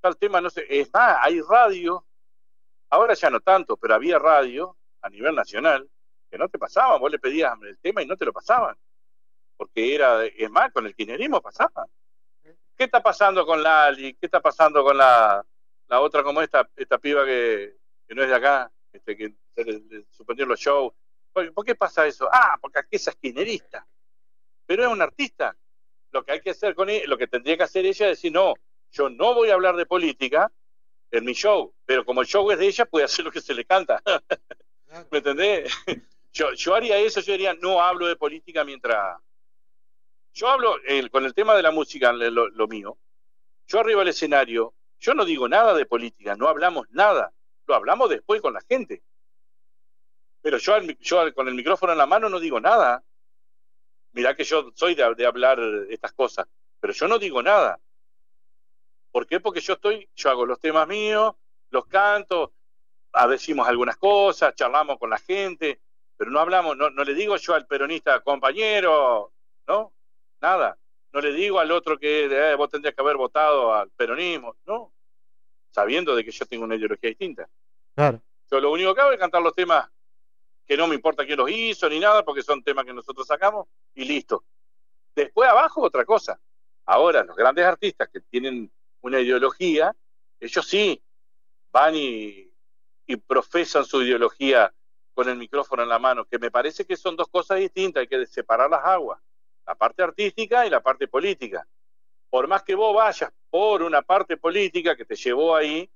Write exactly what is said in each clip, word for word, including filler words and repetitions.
tal tema, no sé. Es más, hay radio, ahora ya no tanto, pero había radio a nivel nacional que no te pasaban. Vos le pedías el tema y no te lo pasaban. Porque era, es más, con el kirchnerismo pasaba. ¿Qué está pasando con Lali? ¿Qué está pasando con la, la otra, como esta, esta piba que, que no es de acá, este, que se le, le suspendieron los shows? ¿Por, ¿Por qué pasa eso? Ah, porque aquí es kirchnerista. Pero es un artista. Lo que hay que hacer con ella, lo que tendría que hacer ella es decir, no, yo no voy a hablar de política en mi show, pero como el show es de ella, puede hacer lo que se le canta. ¿Me entendés? Yo, yo haría eso, yo diría, no hablo de política mientras... Yo hablo el, con el tema de la música, lo, lo mío. Yo arriba del escenario, yo no digo nada de política, no hablamos nada. Lo hablamos después con la gente. Pero yo, yo con el micrófono en la mano no digo nada. Mirá que yo soy de, de hablar estas cosas, pero yo no digo nada. ¿Por qué? Porque yo estoy, yo hago los temas míos, los canto, decimos algunas cosas, charlamos con la gente, pero no hablamos, no, no le digo yo al peronista, compañero, ¿no? Nada. No le digo al otro que eh, vos tendrías que haber votado al peronismo, no. Sabiendo de que yo tengo una ideología distinta. Claro. Yo lo único que hago es cantar los temas que no me importa quién los hizo ni nada, porque son temas que nosotros sacamos y listo. Después abajo otra cosa. Ahora, los grandes artistas que tienen una ideología, ellos sí van y, y profesan su ideología con el micrófono en la mano, que me parece que son dos cosas distintas, hay que separar las aguas, la parte artística y la parte política. Por más que vos vayas por una parte política que te llevó ahí,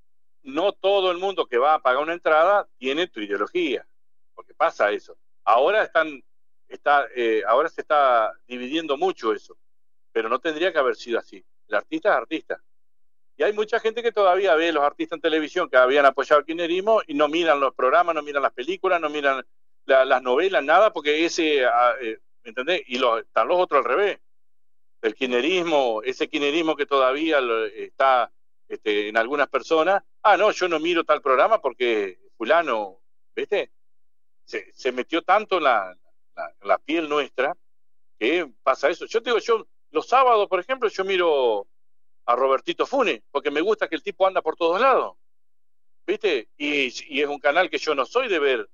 no todo el mundo que va a pagar una entrada tiene tu ideología. Porque pasa eso. Ahora están, está, eh, ahora se está dividiendo mucho eso, pero no tendría que haber sido así. El artista es artista. Y hay mucha gente que todavía ve los artistas en televisión que habían apoyado el kirchnerismo y no miran los programas, no miran las películas, no miran la, las novelas, nada, porque ese, eh, ¿me entendés? Y los, están los otros al revés. El kirchnerismo, ese kirchnerismo que todavía lo, está este, en algunas personas, ah, no, yo no miro tal programa porque fulano, ¿viste? Se, se metió tanto en la, la, la piel nuestra que pasa eso. Yo te digo, yo los sábados, por ejemplo, yo miro a Robertito Funes, porque me gusta que el tipo anda por todos lados, ¿viste? Y, y es un canal que yo no soy de ver,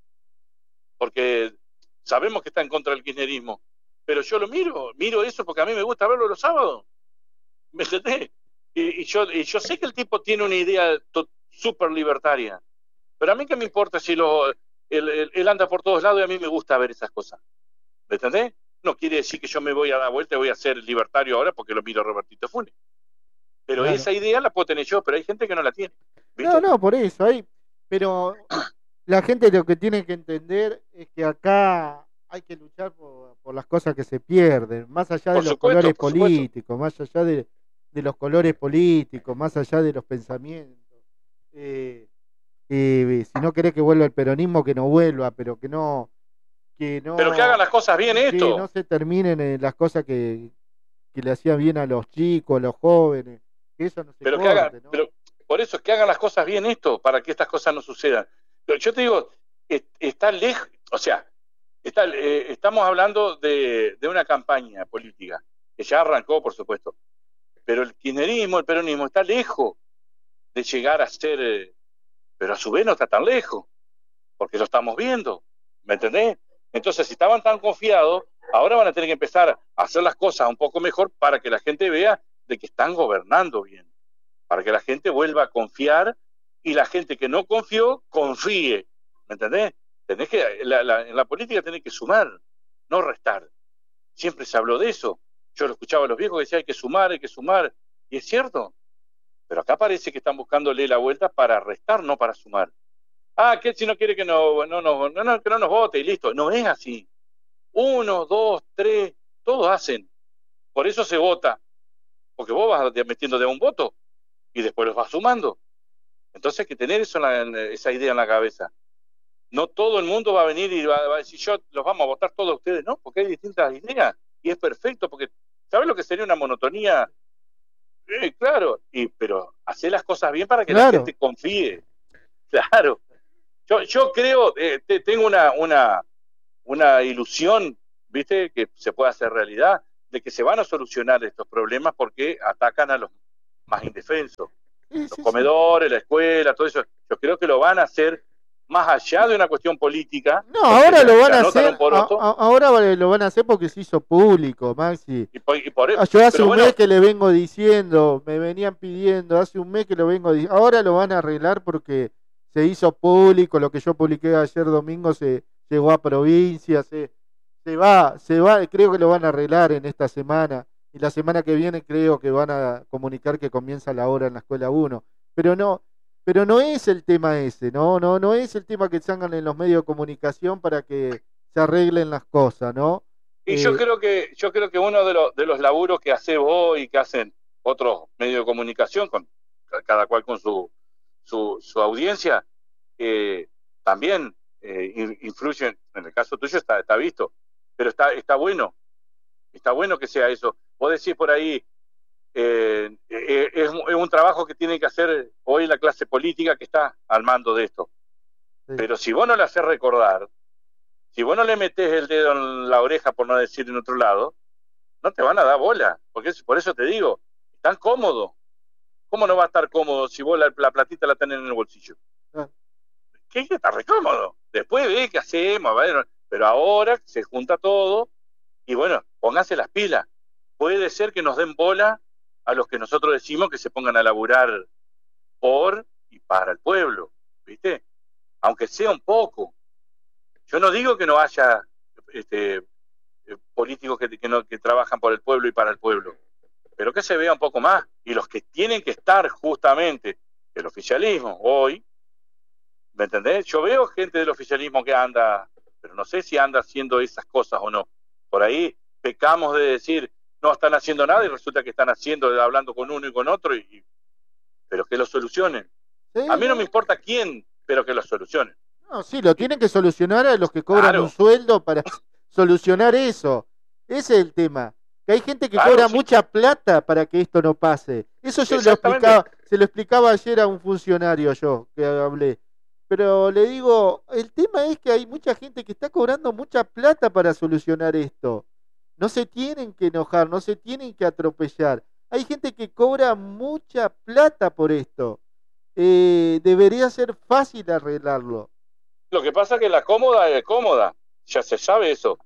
porque sabemos que está en contra del kirchnerismo, pero yo lo miro, miro eso porque a mí me gusta verlo los sábados, ¿me entendés? Y, y, yo, y yo sé que el tipo tiene una idea súper libertaria, pero a mí qué me importa si lo... Él, él, él anda por todos lados y a mí me gusta ver esas cosas. ¿Me entendés? No quiere decir que yo me voy a dar vuelta y voy a ser libertario ahora porque lo miro a Robertito Funes. Pero claro, esa idea la puedo tener yo, pero hay gente que no la tiene. ¿Viste? No, no, por eso. Hay, pero la gente lo que tiene que entender es que acá hay que luchar por, por las cosas que se pierden, más allá de por los supuesto, colores políticos, más allá de, de los colores políticos, más allá de los pensamientos. Eh, Eh, si no querés que vuelva el peronismo, que no vuelva, pero que no que no pero que hagan las cosas bien que esto, no se terminen en las cosas que, que le hacían bien a los chicos, a los jóvenes, que eso no se pero corte, que hagan, ¿no? pero por eso es que hagan las cosas bien esto, para que estas cosas no sucedan. Pero yo te digo, está lejos, o sea, está, eh, estamos hablando de, de una campaña política que ya arrancó, por supuesto, pero el kirchnerismo, el peronismo está lejos de llegar a ser eh, pero a su vez no está tan lejos, porque lo estamos viendo, ¿me entendés? Entonces, si estaban tan confiados, ahora van a tener que empezar a hacer las cosas un poco mejor para que la gente vea de que están gobernando bien, para que la gente vuelva a confiar y la gente que no confió, confíe, ¿me entendés? Tenés que, la, la, en la política tenés que sumar, no restar. Siempre se habló de eso. Yo lo escuchaba a los viejos que decían hay que sumar, hay que sumar, y es cierto. Pero acá parece que están buscándole la vuelta para restar, no para sumar. Ah, que si no quiere que no, no, no, no, no, que no nos vote y listo. No es así. Uno, dos, tres, todos hacen. Por eso se vota. Porque vos vas metiendo de un voto y después los vas sumando. Entonces hay que tener eso en la, en esa idea en la cabeza. No todo el mundo va a venir y va, va a decir yo los vamos a votar todos ustedes, ¿no? Porque hay distintas ideas y es perfecto porque ¿sabes lo que sería una monotonía? Eh, claro, y, pero hacer las cosas bien para que claro, la gente confíe. Claro. Yo, yo creo, eh, te, tengo una, una, una ilusión, ¿viste? Que se puede hacer realidad, de que se van a solucionar estos problemas porque atacan a los más indefensos. Sí, los sí, sí. comedores, la escuela, todo eso. Yo creo que lo van a hacer más allá de una cuestión política, No, porque ahora le, lo van le a anotan hacer, un a- poroto, a- ahora vale, lo van a hacer porque se hizo público, Maxi. y por, y por Ah, eso. yo hace Pero un mes bueno, que le vengo diciendo, me venían pidiendo, hace un mes que lo vengo diciendo, ahora lo van a arreglar porque se hizo público, lo que yo publiqué ayer domingo se llegó a provincia, se, se va, se va, creo que lo van a arreglar en esta semana, y la semana que viene creo que van a comunicar que comienza la obra en la escuela uno, pero no, pero no es el tema ese, no, no, no es el tema que salgan en los medios de comunicación para que se arreglen las cosas, ¿no? y yo Eh, creo que, yo creo que uno de los, de los laburos que hace vos y que hacen otros medios de comunicación, con, cada cual con su, su, su audiencia, eh, también eh, influyen, en el caso tuyo está, está visto, pero está, está bueno, está bueno que sea eso. Vos decís por ahí, eh, eh, es, es un trabajo que tiene que hacer hoy la clase política que está al mando de esto, sí. pero si vos no le haces recordar, si vos no le metés el dedo en la oreja, por no decir en otro lado, no te van a dar bola, porque es, por eso te digo, están cómodos. ¿Cómo no va a estar cómodo si vos la, la platita la tenés en el bolsillo? Ah. ¿Qué? Está re cómodo. Después ve qué hacemos, ¿vale? Pero ahora se junta todo y bueno, pónganse las pilas. Puede ser que nos den bola a los que nosotros decimos que se pongan a laburar por y para el pueblo, ¿viste? Aunque sea un poco. Yo no digo que no haya este, políticos que, que, no, que trabajan por el pueblo y para el pueblo, pero que se vea un poco más. Y los que tienen que estar justamente, el oficialismo hoy, ¿me entendés? Yo veo gente del oficialismo que anda, pero no sé si anda haciendo esas cosas o no. Por ahí pecamos de decir, no están haciendo nada y resulta que están haciendo, hablando con uno y con otro, y, pero que lo solucionen. A Sí, mí no no, me importa quién, pero que lo solucionen. no, sí, lo tienen que solucionar a los que cobran un Claro, sueldo para solucionar eso. Ese es el tema. Que hay gente que claro, cobra sí, mucha plata para que esto no pase. Eso yo lo exactamente. explicaba, se lo explicaba ayer a un funcionario yo que hablé. Pero le digo, el tema es que hay mucha gente que está cobrando mucha plata para solucionar esto. No se tienen que enojar, no se tienen que atropellar. Hay gente que cobra mucha plata por esto. Eh, debería ser fácil arreglarlo. Lo que pasa es que la cómoda es cómoda, ya se sabe eso.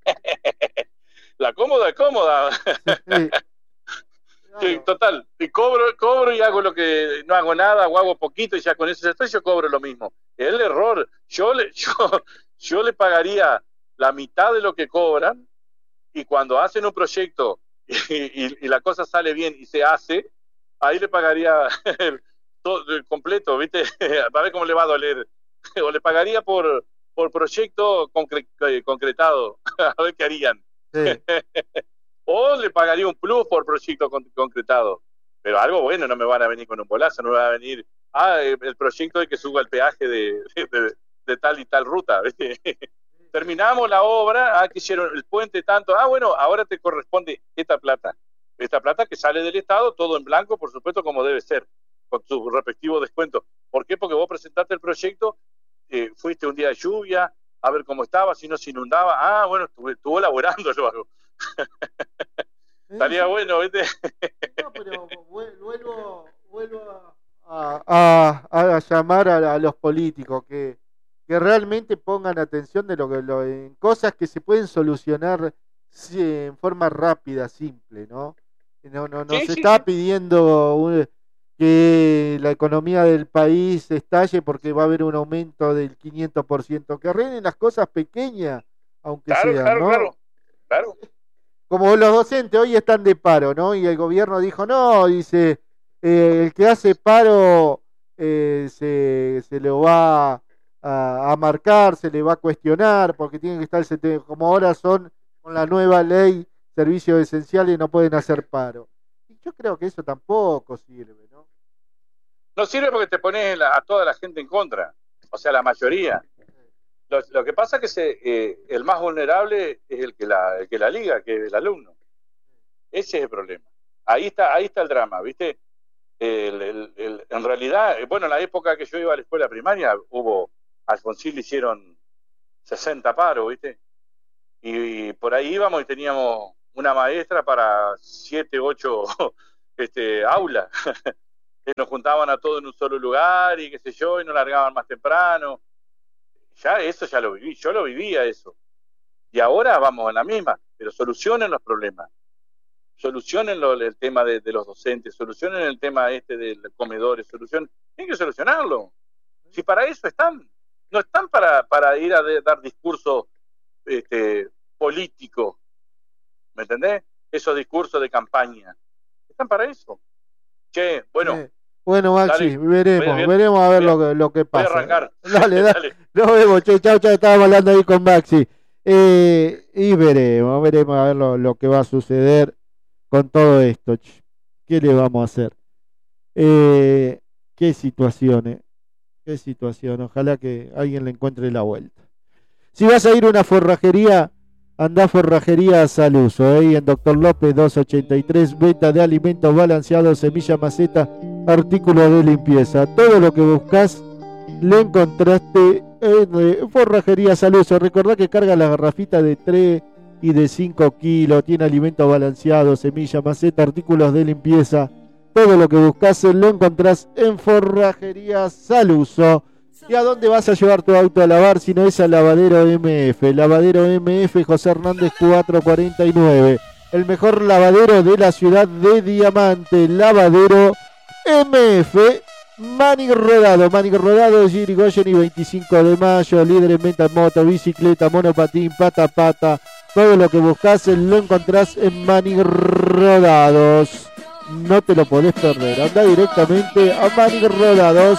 La cómoda es cómoda. Sí, Sí, claro. total, y cobro, cobro y hago lo que no hago nada, o hago poquito y ya con eso ya estoy, yo cobro lo mismo. El error, yo le, yo, yo le pagaría la mitad de lo que cobran y cuando hacen un proyecto y, y, y la cosa sale bien y se hace, ahí le pagaría el, todo, el completo, ¿viste? A ver cómo le va a doler. O le pagaría por, por proyecto concre, concretado, a ver qué harían. Sí. O le pagaría un plus por proyecto con, concretado. Pero algo bueno, no me van a venir con un bolazo, no me va a venir, ah, el proyecto de que suba el peaje de, de, de tal y tal ruta. ¿Viste? Terminamos la obra, ah, que hicieron el puente tanto, ah, bueno, ahora te corresponde esta plata. Esta plata que sale del Estado, todo en blanco, por supuesto, como debe ser, con su respectivo descuento. ¿Por qué? Porque vos presentaste el proyecto, eh, fuiste un día de lluvia, a ver cómo estaba, si no se inundaba, ah, bueno, estuvo, estuvo laborando yo algo. Sí, Estaría sí. bueno, ¿viste? No, pero vuelvo, vuelvo a, a, a- a llamar a, a los políticos que, que realmente pongan atención de lo que lo, en cosas que se pueden solucionar sí, en forma rápida, simple, ¿no? No, no, no Sí, se sí, está sí. pidiendo un- que la economía del país estalle porque va a haber un aumento del quinientos por ciento. Que arreglen las cosas pequeñas, aunque Claro, sean, claro, ¿no? claro. Claro. Como los docentes hoy están de paro, ¿no? Y el gobierno dijo, no, dice, eh, el que hace paro eh, se, se lo va a, a marcar, se le va a cuestionar, porque tiene que estar el setenta, como ahora son con la nueva ley, servicios esenciales no pueden hacer paro. Y yo creo que eso tampoco sirve, ¿no? No sirve porque te pones a toda la gente en contra, o sea, la mayoría. Lo, lo que pasa es que se, eh, el más vulnerable es el que, la, el que la liga, que es el alumno. Ese es el problema. Ahí está, ahí está el drama, ¿viste? El, el, el, en realidad, bueno, en la época que yo iba a la escuela primaria, hubo, a Alfonsín le hicieron sesenta paros, ¿viste? Y, y por ahí íbamos y teníamos una maestra para siete, ocho este, aulas. que nos juntaban a todos en un solo lugar y qué sé yo, y nos largaban más temprano. Ya eso ya lo viví, yo lo vivía eso. Y ahora vamos en la misma, pero solucionen los problemas. Solucionen lo, el tema de, de los docentes, solucionen el tema este de los comedores, solucionen, tienen que solucionarlo. Si para eso están, no están para, para ir a de, dar discursos este, políticos, ¿me entendés? Esos discursos de campaña, están para eso. Che, bueno. Eh, bueno, Maxi, dale, veremos, bien, veremos a ver bien, lo que, lo que pasa. Voy a arrancar. Dale, dale, dale. Nos vemos, chau, chau, chau, estábamos hablando ahí con Maxi. Eh, y veremos, veremos a ver lo, lo que va a suceder con todo esto. ¿Qué le vamos a hacer? Eh, qué situaciones, qué situación. Ojalá que alguien le encuentre la vuelta. Si vas a ir a una forrajería, andá a Forrajería Saluso, ¿eh? En Doctor López doscientos ochenta y tres, venta de alimentos balanceados, semilla, maceta, artículos de limpieza. Todo lo que buscas lo encontraste en Forrajería Saluso. Recordá que carga las garrafitas de tres y de cinco kilos, tiene alimentos balanceados, semilla, maceta, artículos de limpieza. Todo lo que buscas lo encontrás en Forrajería Saluso. ¿Y a dónde vas a llevar tu auto a lavar si no es al Lavadero M F? Lavadero M F José Hernández cuatrocientos cuarenta y nueve. El mejor lavadero de la ciudad de Diamante. Lavadero M F. Manning Rodado. Manning Rodado, Yrigoyen y veinticinco de mayo. Líder en venta en moto, bicicleta, monopatín, pata a pata. Todo lo que buscas lo encontrás en Manning Rodados. No te lo podés perder. Anda directamente a Manning Rodados.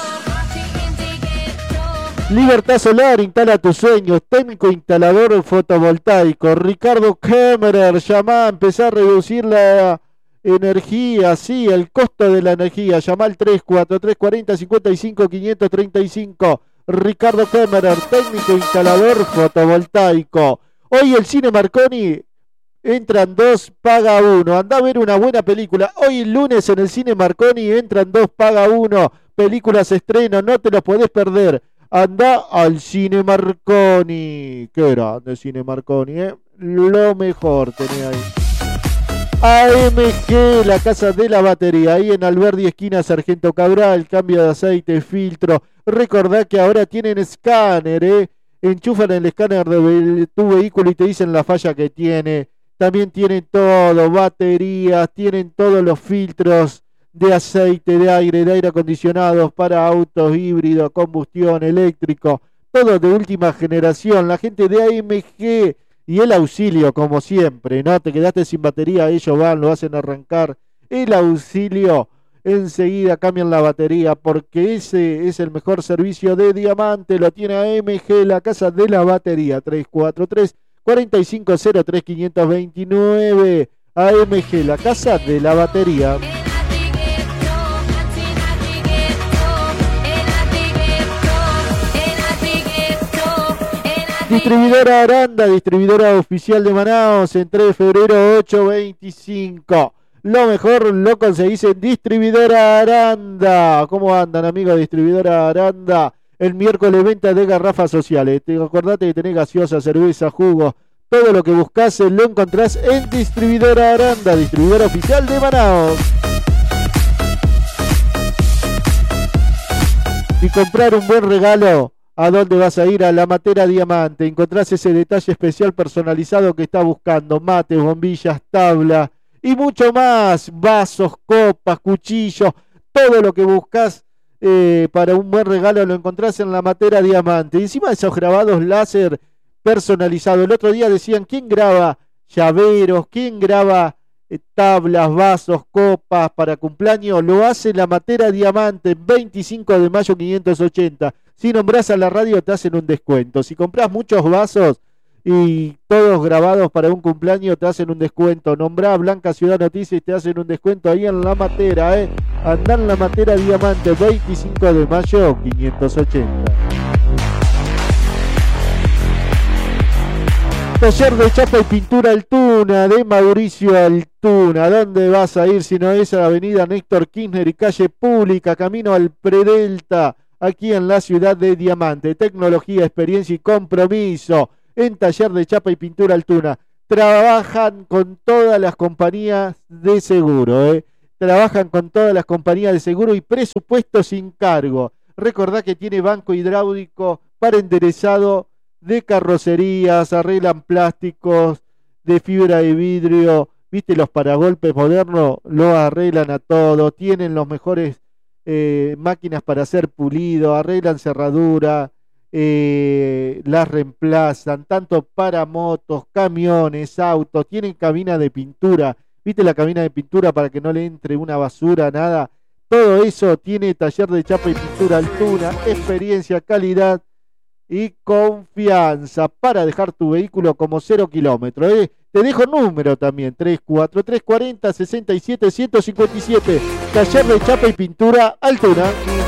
Libertad Solar, instala tus sueños. Técnico instalador fotovoltaico. Ricardo Kemmerer, llama a empezar a reducir la energía, sí, el costo de la energía. Llama al tres cuatro tres cuatro cero cinco cinco cinco tres cinco. Ricardo Kemmerer, técnico instalador fotovoltaico. Hoy el Cine Marconi, entran dos, paga uno. Anda a ver una buena película. Hoy el lunes en el Cine Marconi, entran dos, paga uno. Películas estreno, no te los podés perder. Anda al Cine Marconi. Qué grande Cine Marconi, ¿eh? Lo mejor tenés ahí. A M G, la casa de la batería. Ahí en Alberdi, esquina Sargento Cabral. Cambio de aceite, filtro. Recordá que ahora tienen escáner, ¿eh? Enchufan el escáner de tu vehículo y te dicen la falla que tiene. También tienen todo, baterías, tienen todos los filtros de aceite, de aire, de aire acondicionados para autos híbridos, combustión, eléctrico, todo de última generación. La gente de A M G y el auxilio, como siempre, ¿no? Te quedaste sin batería, ellos van, lo hacen arrancar. El auxilio, enseguida cambian la batería, porque ese es el mejor servicio de Diamante. Lo tiene A M G, la casa de la batería. Tres cuatro tres cuatro cinco cero tres cinco dos nueve. A M G, la casa de la batería. Distribuidora Aranda, distribuidora oficial de Manaos, en tres de febrero ocho veinticinco. Lo mejor lo conseguís en Distribuidora Aranda. ¿Cómo andan, amigos de Distribuidora Aranda? El miércoles venta de garrafas sociales. Te acordate que tenés gaseosa, cerveza, jugo. Todo lo que buscás lo encontrás en Distribuidora Aranda, distribuidora oficial de Manaos. Y comprar un buen regalo, ¿a dónde vas a ir? A La Matera Diamante. Encontrás ese detalle especial personalizado que estás buscando. Mates, bombillas, tabla y mucho más. Vasos, copas, cuchillos. Todo lo que buscas eh, para un buen regalo lo encontrás en La Matera Diamante. Y encima de esos grabados láser personalizados. El otro día decían, ¿quién graba llaveros? ¿Quién graba eh, tablas, vasos, copas para cumpleaños? Lo hace La Matera Diamante. veinticinco de mayo quinientos ochenta. Si nombrás a la radio te hacen un descuento. Si compras muchos vasos y todos grabados para un cumpleaños te hacen un descuento. Nombrá Blanca Ciudad Noticias y te hacen un descuento ahí en La Matera, ¿eh? Andá en La Matera Diamante, veinticinco de mayo quinientos ochenta. Taller de chapa y pintura Altuna, de Mauricio Altuna. ¿Dónde vas a ir si no es a la avenida Néstor Kirchner y calle Pública, camino al Predelta? Aquí en la ciudad de Diamante. Tecnología, experiencia y compromiso en Taller de Chapa y Pintura Altuna. Trabajan con todas las compañías de seguro, ¿eh? trabajan con todas las compañías de seguro y presupuesto sin cargo. Recordá que tiene banco hidráulico para enderezado de carrocerías, arreglan plásticos de fibra de vidrio, viste los paragolpes modernos, lo arreglan a todo, tienen los mejores eh, máquinas para hacer pulido, arreglan cerradura, eh, las reemplazan, tanto para motos, camiones, autos, tienen cabina de pintura, viste la cabina de pintura para que no le entre una basura, nada, todo eso tiene taller de chapa y pintura Altuna, experiencia, calidad y confianza para dejar tu vehículo como cero kilómetros. ¿eh? Te dejo el número también, tres cuatro tres cuatro cero seis siete uno cinco siete, taller de chapa y pintura Altuna.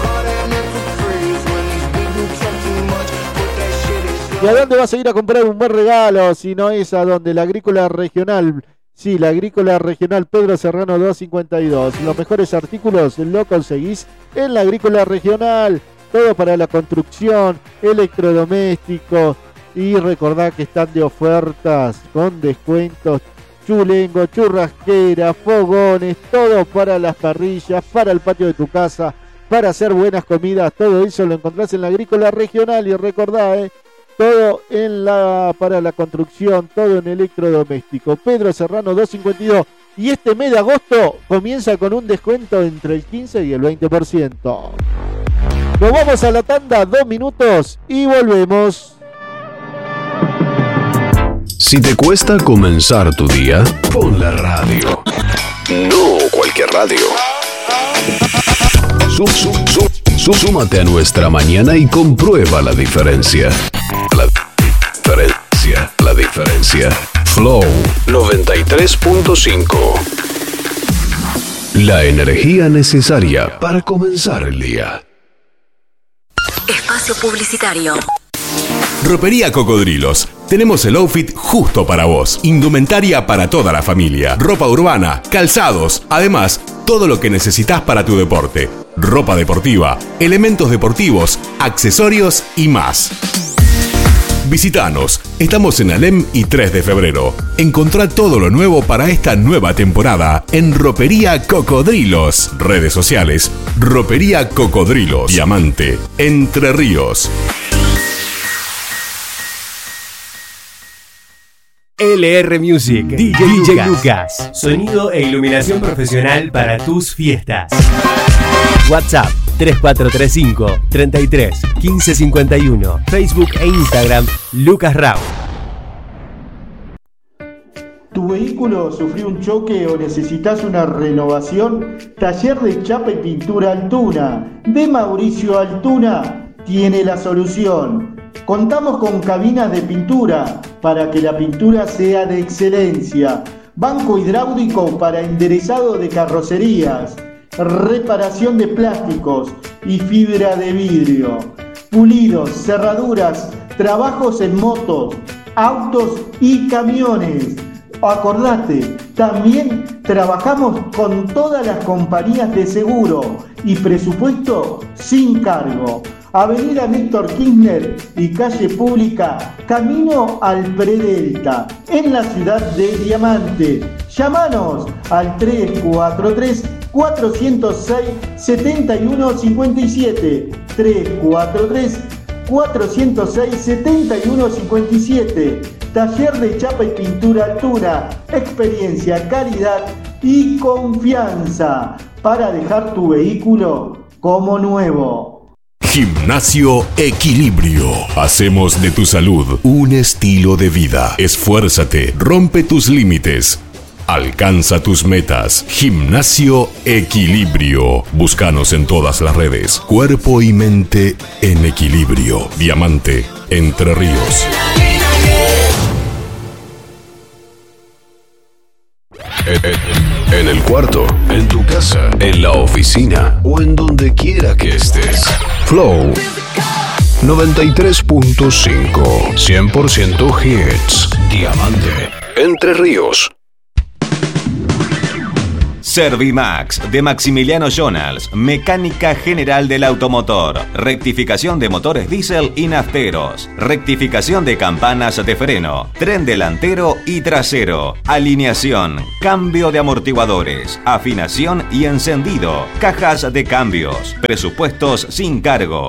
¿Y a dónde vas a ir a comprar un buen regalo si no es a donde? La Agrícola Regional. Sí, la Agrícola Regional Pedro Serrano doscientos cincuenta y dos. Los mejores artículos lo conseguís en la Agrícola Regional. Todo para la construcción, electrodomésticos. Y recordá que están de ofertas con descuentos. Chulengo, churrasquera, fogones, todo para las parrillas, para el patio de tu casa, para hacer buenas comidas. Todo eso lo encontrás en la Agrícola Regional. Y recordá, eh, todo en la para la construcción, todo en electrodoméstico. Pedro Serrano doscientos cincuenta y dos. Y este mes de agosto comienza con un descuento entre el quince y el veinte por ciento. Nos vamos a la tanda, dos minutos y volvemos. Si te cuesta comenzar tu día, pon la radio. No cualquier radio. Sub, sub, sub, sub, súmate a nuestra mañana y comprueba la diferencia. La diferencia, la diferencia. Flow noventa y tres punto cinco. La energía necesaria para comenzar el día. Espacio publicitario. Ropería Cocodrilos. Tenemos el outfit justo para vos. Indumentaria para toda la familia. Ropa urbana, calzados. Además, todo lo que necesitas para tu deporte. Ropa deportiva, elementos deportivos, accesorios y más. Visítanos. Estamos en Alem y tres de febrero. Encontrá todo lo nuevo para esta nueva temporada en Ropería Cocodrilos. Redes sociales. Ropería Cocodrilos. Diamante. Entre Ríos. L R Music, D J, D J Lucas. Sonido e iluminación profesional para tus fiestas. WhatsApp tres cuatro tres cinco, treinta y tres, quince cincuenta y uno. Facebook e Instagram Lucas Rao. ¿Tu vehículo sufrió un choque o necesitas una renovación? Taller de chapa y pintura Altuna de Mauricio Altuna tiene la solución. Contamos con cabinas de pintura para que la pintura sea de excelencia, banco hidráulico para enderezado de carrocerías, reparación de plásticos y fibra de vidrio, pulidos, cerraduras, trabajos en motos, autos y camiones. Acordate, también trabajamos con todas las compañías de seguro y presupuesto sin cargo. Avenida Néstor Kirchner y calle Pública, camino al Predelta, en la ciudad de Diamante. Llámanos al tres cuatro tres, cuatro cero seis, siete uno cinco siete, tres cuatro tres, cuatro cero seis, siete uno cinco siete. Taller de chapa y pintura Altuna, experiencia, calidad y confianza para dejar tu vehículo como nuevo. Gimnasio Equilibrio. Hacemos de tu salud un estilo de vida. Esfuérzate, rompe tus límites. Alcanza tus metas. Gimnasio Equilibrio. Búscanos en todas las redes. Cuerpo y mente en equilibrio. Diamante, Entre Ríos. En, en el cuarto, en tu casa, en la oficina o en donde quiera que estés. Flow noventa y tres punto cinco. cien por ciento hits. Diamante. Entre Ríos. Servimax de Maximiliano Jonas, mecánica general del automotor, rectificación de motores diésel y nafteros, rectificación de campanas de freno, tren delantero y trasero, alineación, cambio de amortiguadores, afinación y encendido, cajas de cambios, presupuestos sin cargo.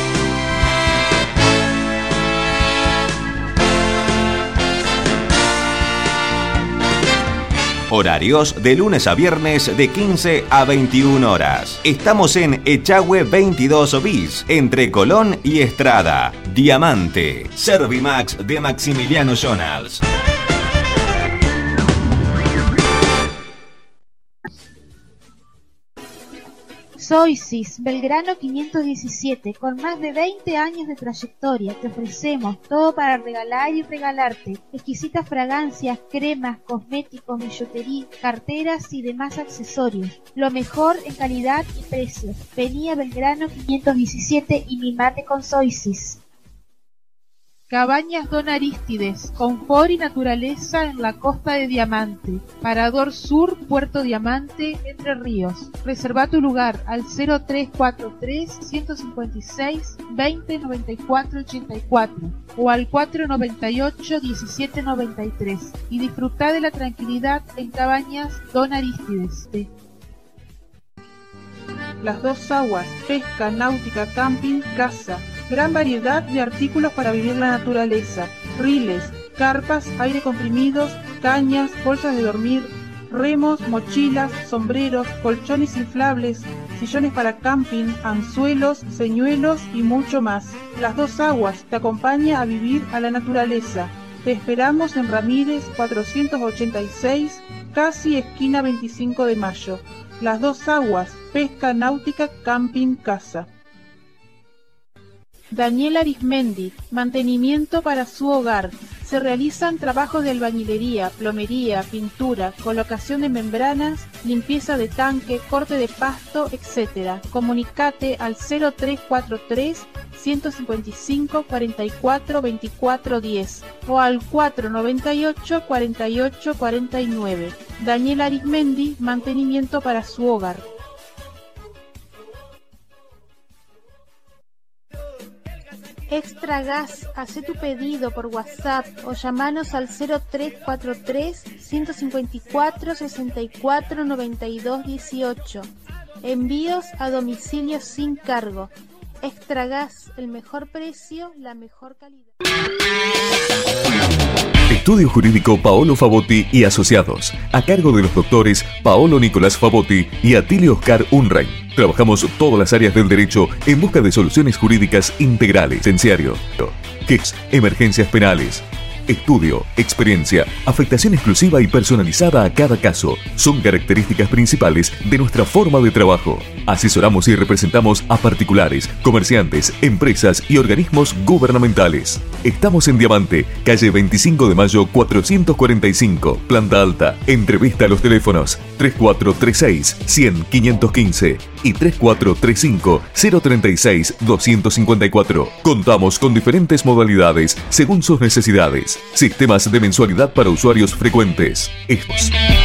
Horarios de lunes a viernes de quince a veintiuna horas. Estamos en Echagüe veintidós bis, entre Colón y Estrada. Diamante. Servimax de Maximiliano Jonas. Soisis, Belgrano quinientos diecisiete, con más de veinte años de trayectoria. Te ofrecemos todo para regalar y regalarte. Exquisitas fragancias, cremas, cosméticos, billutería, carteras y demás accesorios. Lo mejor en calidad y precios. Vení a Belgrano quinientos diecisiete y mimate con Soisis. Cabañas Don Arístides, confort y naturaleza en la costa de Diamante. Parador Sur, Puerto Diamante, Entre Ríos. Reserva tu lugar al cero tres cuatro tres, ciento cincuenta y seis, veinte noventa y cuatro ochenta y cuatro o al cuatro noventa y ocho, diecisiete noventa y tres y disfruta de la tranquilidad en Cabañas Don Arístides. Las Dos Aguas, pesca, náutica, camping, casa. Gran variedad de artículos para vivir la naturaleza. Riles, carpas, aire comprimidos, cañas, bolsas de dormir, remos, mochilas, sombreros, colchones inflables, sillones para camping, anzuelos, señuelos y mucho más. Las Dos Aguas te acompaña a vivir a la naturaleza. Te esperamos en Ramírez cuatrocientos ochenta y seis, casi esquina veinticinco de mayo. Las Dos Aguas, pesca, náutica, camping, casa. Daniel Arismendi, mantenimiento para su hogar. Se realizan trabajos de albañilería, plomería, pintura, colocación de membranas, limpieza de tanque, corte de pasto, etcétera. Comunicate al cero tres cuatro tres, ciento cincuenta y cinco, cuarenta y cuatro, veinticuatro diez o al cuatro noventa y ocho, cuarenta y ocho, cuarenta y nueve. Daniel Arismendi, mantenimiento para su hogar. Extra Gas, haz tu pedido por WhatsApp o llamanos al cero tres cuatro tres, ciento cincuenta y cuatro, sesenta y cuatro, noventa y dos dieciocho. Envíos a domicilio sin cargo. Extra Gas, el mejor precio, la mejor calidad. Estudio Jurídico Paolo Favotti y Asociados, a cargo de los doctores Paolo Nicolás Favotti y Atilio Oscar Unrein. Trabajamos todas las áreas del derecho en busca de soluciones jurídicas integrales. Licenciario, que es emergencias penales. Estudio, experiencia, afectación exclusiva y personalizada a cada caso son características principales de nuestra forma de trabajo. Asesoramos y representamos a particulares, comerciantes, empresas y organismos gubernamentales. Estamos en Diamante, calle veinticinco de mayo cuatrocientos cuarenta y cinco, planta alta. Entrevista a los teléfonos tres cuatro tres seis, cien, quinientos quince y tres cuatro tres cinco, cero treinta y seis, doscientos cincuenta y cuatro. Contamos con diferentes modalidades según sus necesidades. Sistemas de mensualidad para usuarios frecuentes. Estos.